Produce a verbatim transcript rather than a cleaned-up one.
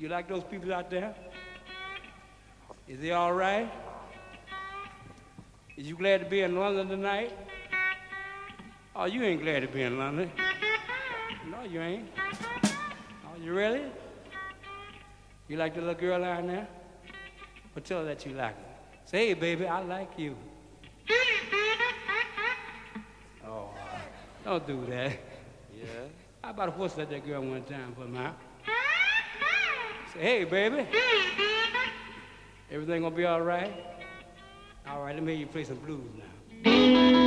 You like those people out there? Is they all right? Is you glad to be in London tonight? Oh, you ain't glad to be in London. No, you ain't. Oh, you really? You like the little girl down there? Well, tell her that you like her. Say, hey, baby, I like you. Oh, uh, don't do that. Yeah. How about a whistle at that girl one time for me, huh? Say, hey, baby. Everything gonna be all right? All right, let me hear you play some blues now.